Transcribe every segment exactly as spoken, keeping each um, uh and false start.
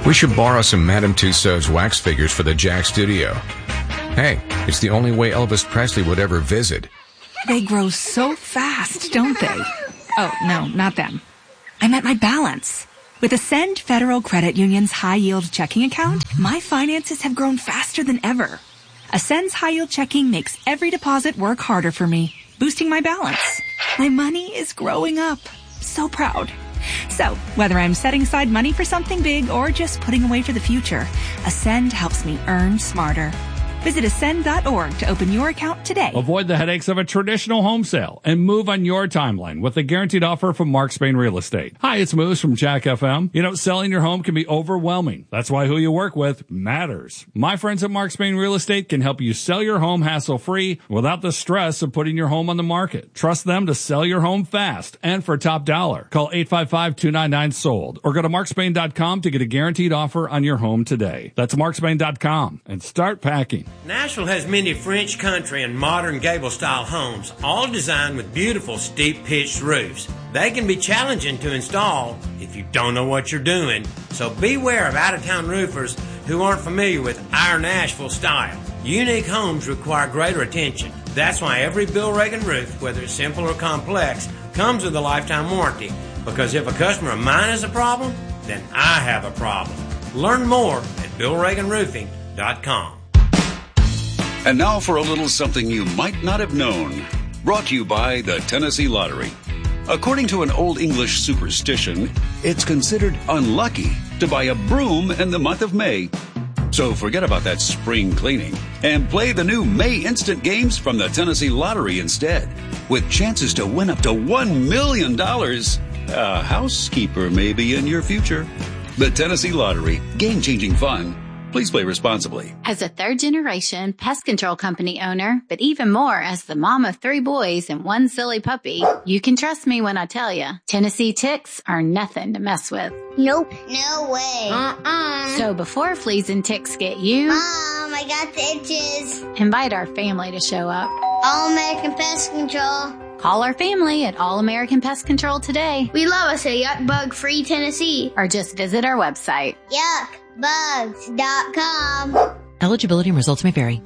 We should borrow some Madame Tussauds wax figures for the Jack Studio. Hey, it's the only way Elvis Presley would ever visit. They grow so fast, don't they? Oh, no, not them. I meant my balance. With Ascend Federal Credit Union's high-yield checking account, my finances have grown faster than ever. Ascend's high-yield checking makes every deposit work harder for me, boosting my balance. My money is growing up. So proud. So, whether I'm setting aside money for something big or just putting away for the future, Ascend helps me earn smarter. Visit ascend dot org to open your account today. Avoid the headaches of a traditional home sale and move on your timeline with a guaranteed offer from Mark Spain Real Estate. Hi, it's Moose from Jack F M. You know, selling your home can be overwhelming. That's why who you work with matters. My friends at Mark Spain Real Estate can help you sell your home hassle-free without the stress of putting your home on the market. Trust them to sell your home fast and for top dollar. Call eight five five, two nine nine, sold or go to mark spain dot com to get a guaranteed offer on your home today. That's mark spain dot com and start packing. Nashville has many French country and modern gable-style homes, all designed with beautiful steep-pitched roofs. They can be challenging to install if you don't know what you're doing, so beware of out-of-town roofers who aren't familiar with our Nashville style. Unique homes require greater attention. That's why every Bill Reagan roof, whether it's simple or complex, comes with a lifetime warranty, because if a customer of mine has a problem, then I have a problem. Learn more at bill reagan roofing dot com. And now for a little something you might not have known. Brought to you by the Tennessee Lottery. According to an Old English superstition, it's considered unlucky to buy a broom in the month of May. So forget about that spring cleaning and play the new May Instant games from the Tennessee Lottery instead, with chances to win up to one million dollars. A housekeeper may be in your future. The Tennessee Lottery. Game-changing fun. Please play responsibly. As a third-generation pest control company owner, but even more as the mom of three boys and one silly puppy, you can trust me when I tell you, Tennessee ticks are nothing to mess with. Nope. No way. Uh-uh. So before fleas and ticks get you, Mom, I got the itches. Invite our family to show up. All American Pest Control. Call our family at All American Pest Control today. We love us a Yuck Bug Free Tennessee. Or just visit our website. yuck bugs dot com. Eligibility and results may vary.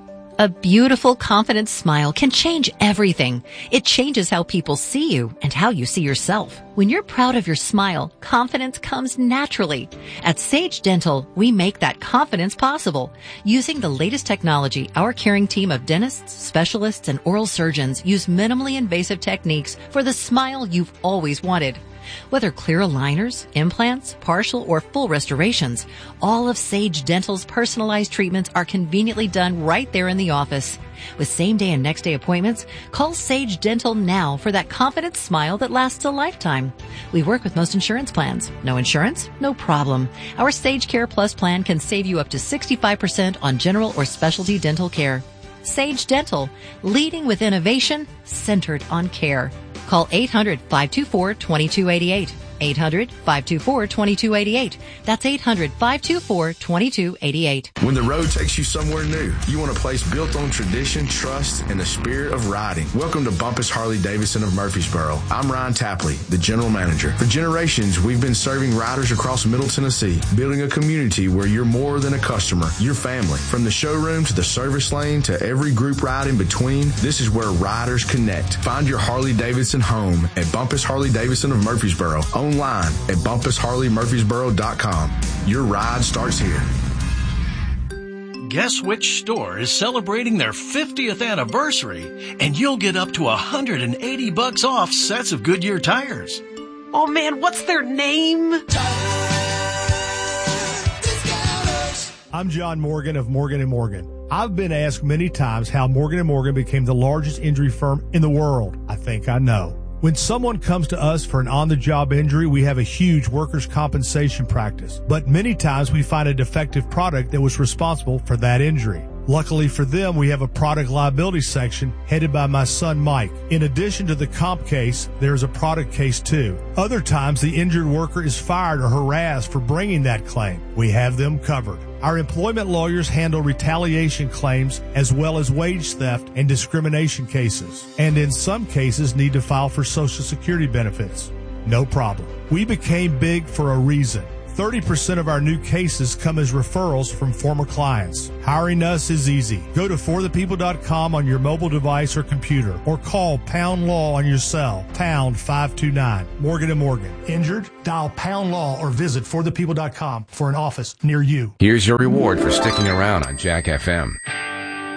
A beautiful, confident smile can change everything. It changes how people see you and how you see yourself. When you're proud of your smile, confidence comes naturally. At Sage Dental, we make that confidence possible. Using the latest technology, our caring team of dentists, specialists, and oral surgeons use minimally invasive techniques for the smile you've always wanted. Whether clear aligners, implants, partial or full restorations, all of Sage Dental's personalized treatments are conveniently done right there in the office. With same-day and next-day appointments, call Sage Dental now for that confident smile that lasts a lifetime. We work with most insurance plans. No insurance? No problem. Our Sage Care Plus plan can save you up to sixty-five percent on general or specialty dental care. Sage Dental, leading with innovation, centered on care. Call eight hundred, five two four, two two eight eight. eight hundred, five two four, two two eight eight. That's eight hundred, five two four, two two eight eight. When the road takes you somewhere new, you want a place built on tradition, trust, and the spirit of riding. Welcome to Bumpus Harley-Davidson of Murfreesboro. I'm Ryan Tapley, the general manager. For generations, we've been serving riders across Middle Tennessee, building a community where you're more than a customer, you're family. From the showroom to the service lane to every group ride in between, this is where riders connect. Find your Harley-Davidson home at Bumpus Harley-Davidson of Murfreesboro. Online at bumpus harley murfreesboro dot com. Your ride starts here. Guess which store is celebrating their fiftieth anniversary, and you'll get up to one hundred eighty bucks off sets of Goodyear tires. Oh man, what's their name? I'm John Morgan of Morgan and Morgan. I've been asked many times how Morgan and Morgan became the largest injury firm in the world. I think I know. When someone comes to us for an on-the-job injury, we have a huge workers' compensation practice. But many times we find a defective product that was responsible for that injury. Luckily for them, we have a product liability section headed by my son, Mike. In addition to the comp case, there is a product case too. Other times, the injured worker is fired or harassed for bringing that claim. We have them covered. Our employment lawyers handle retaliation claims as well as wage theft and discrimination cases, and in some cases need to file for Social Security benefits. No problem. We became big for a reason. thirty percent of our new cases come as referrals from former clients. Hiring us is easy. Go to for the people dot com on your mobile device or computer, or call Pound Law on your cell, pound five two nine. Morgan and Morgan. Injured? Dial Pound Law or visit for the people dot com for an office near you. Here's your reward for sticking around on Jack F M.